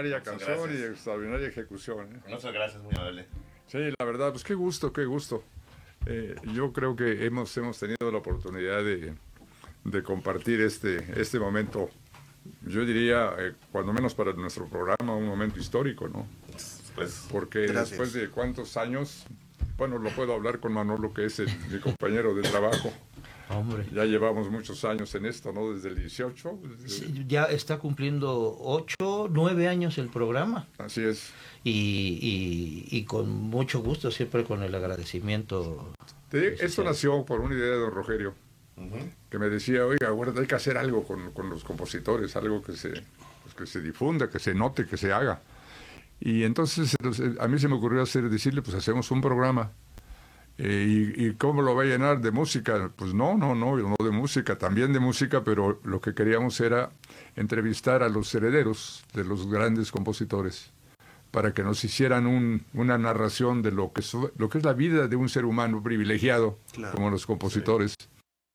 extraordinaria canción y extraordinaria ejecución. Muchas gracias, muy amable. Sí, la verdad, pues qué gusto, qué gusto. Yo creo que hemos tenido la oportunidad de compartir este momento, yo diría, cuando menos para nuestro programa, un momento histórico, ¿no? Pues, porque gracias. Después de cuántos años, bueno, lo puedo hablar con Manolo, que es mi compañero de trabajo. Hombre. Ya llevamos muchos años en esto, ¿no? Desde el 18. Sí, ya está cumpliendo 8, 9 años el programa. Así es. Y con mucho gusto, siempre con el agradecimiento. Esto nació por una idea de don Rogelio, que me decía, oiga, bueno, hay que hacer algo con los compositores, algo que se difunda, que se note, que se haga. Y entonces a mí se me ocurrió decirle, pues hacemos un programa. ¿Y cómo lo va a llenar? ¿De música? Pues no de música, también de música, pero lo que queríamos era entrevistar a los herederos de los grandes compositores para que nos hicieran una narración de lo que es la vida de un ser humano privilegiado, claro, como los compositores. Sí.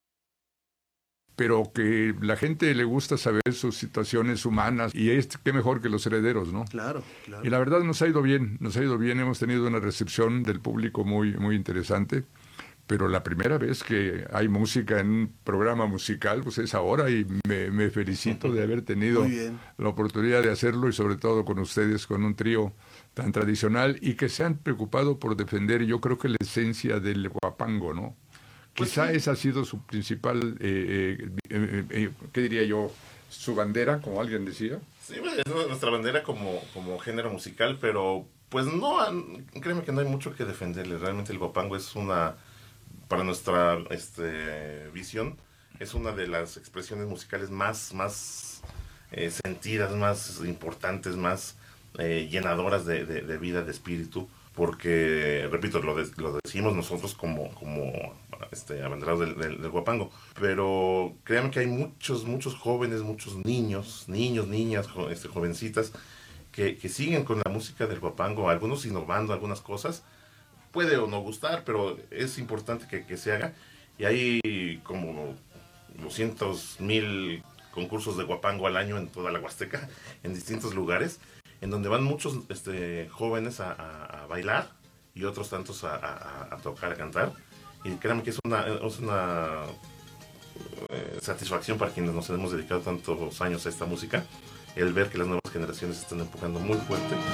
Pero que la gente le gusta saber sus situaciones humanas, y qué mejor que los herederos, ¿no? Claro, claro. Y la verdad nos ha ido bien, hemos tenido una recepción del público muy, muy interesante, pero la primera vez que hay música en un programa musical, pues es ahora, y me felicito de haber tenido la oportunidad de hacerlo, y sobre todo con ustedes, con un trío tan tradicional, y que se han preocupado por defender, yo creo que la esencia del huapango, ¿no? Pues quizá sí. Esa ha sido su principal, ¿qué diría yo? Su bandera, como alguien decía. Sí, es nuestra bandera como género musical, pero pues no, créeme que no hay mucho que defenderle. Realmente el huapango es para nuestra visión, es una de las expresiones musicales más sentidas, más importantes, más llenadoras de vida, de espíritu. Porque, repito, lo decimos nosotros como abanderados del huapango, pero créanme que hay muchos jóvenes, muchos niños, niñas, jovencitas que siguen con la música del huapango, algunos innovando algunas cosas, puede o no gustar, pero es importante que se haga, y hay como 200,000 concursos de huapango al año en toda la Huasteca, en distintos lugares, en donde van muchos jóvenes a bailar y otros tantos a tocar, a cantar. Y créanme que es una satisfacción para quienes nos hemos dedicado tantos años a esta música, el ver que las nuevas generaciones están empujando muy fuerte